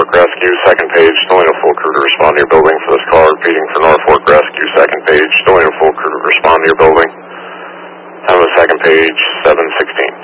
Norfolk Rescue, second page, still need a full crew to respond to your building for this call. Repeating for Norfolk Rescue, second page, still need a full crew to respond to your building. Time of the second page, 7:16.